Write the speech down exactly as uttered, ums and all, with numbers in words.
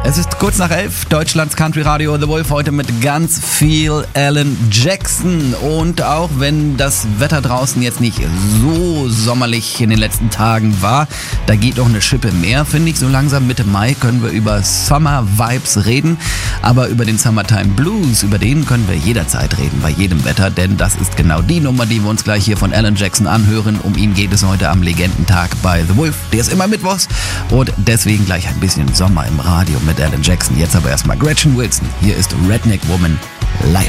Es ist kurz nach elf, Deutschlands Country Radio The Wolf, heute mit ganz viel Alan Jackson. Und auch wenn das Wetter draußen jetzt nicht so sommerlich in den letzten Tagen war, da geht noch eine Schippe mehr, finde ich. So langsam Mitte Mai können wir über Summer Vibes reden, aber über den Summertime Blues, über den können wir jederzeit reden, bei jedem Wetter, denn das ist genau die Nummer, die wir uns gleich hier von Alan Jackson anhören. Um ihn geht es heute am Legendentag bei The Wolf. Der ist immer mittwochs und deswegen gleich ein bisschen Sommer im Radio mit Alan Jackson. Jetzt aber erstmal Gretchen Wilson. Hier ist Redneck Woman live.